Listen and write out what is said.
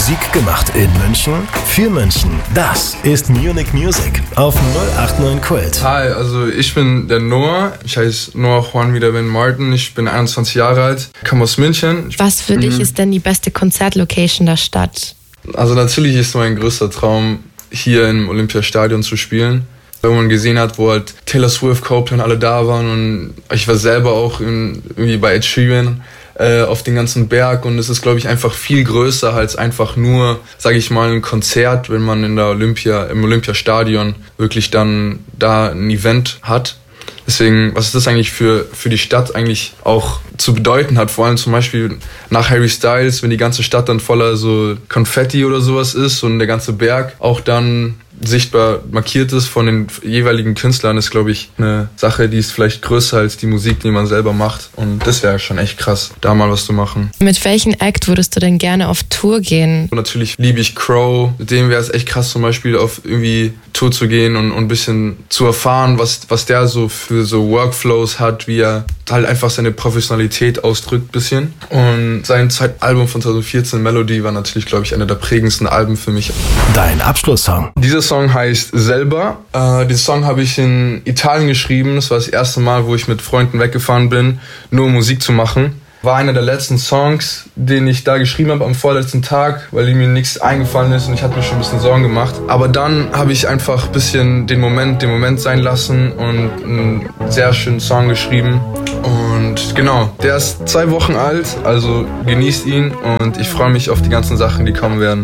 Musik gemacht in München, für München. Das ist Munich Music auf 089 Kult. Hi, also ich bin der Noah. Ich heiße Noah Juan wieder Ben Martin. Ich bin 21 Jahre alt, komme aus München. Was für dich ist denn die beste Konzertlocation der Stadt? Also natürlich ist mein größter Traum, hier im Olympiastadion zu spielen. Wenn man gesehen hat, wo halt Taylor Swift, Coldplay und alle da waren, und ich war selber auch irgendwie bei Ed Sheeran auf den ganzen Berg, und es ist, glaube ich, einfach viel größer als einfach nur, sage ich mal, ein Konzert, wenn man im Olympiastadion wirklich dann da ein Event hat. Deswegen, was ist das eigentlich für die Stadt eigentlich auch zu bedeuten hat, vor allem zum Beispiel nach Harry Styles, wenn die ganze Stadt dann voller so Konfetti oder sowas ist und der ganze Berg auch dann sichtbar markiert ist von den jeweiligen Künstlern, ist, glaube ich, eine Sache, die ist vielleicht größer als die Musik, die man selber macht. Und das wäre schon echt krass, da mal was zu machen. Mit welchem Act würdest du denn gerne auf Tour gehen? Und natürlich liebe ich Crow. Mit dem wäre es echt krass, zum Beispiel auf irgendwie Tour zu gehen und ein bisschen zu erfahren, was der so für so Workflows hat, wie er halt einfach seine Professionalität ausdrückt, bisschen. Und sein Album von 2014, Melody, war natürlich, glaube ich, einer der prägendsten Alben für mich. Dein Abschlusssong. Dieser Song heißt Selber. Den Song habe ich in Italien geschrieben. Das war das erste Mal, wo ich mit Freunden weggefahren bin, nur Musik zu machen. War einer der letzten Songs, den ich da geschrieben habe am vorletzten Tag, weil mir nichts eingefallen ist und ich hatte mir schon ein bisschen Sorgen gemacht. Aber dann habe ich einfach ein bisschen den Moment sein lassen und einen sehr schönen Song geschrieben. Und genau, der ist 2 Wochen alt, also genießt ihn, und ich freue mich auf die ganzen Sachen, die kommen werden.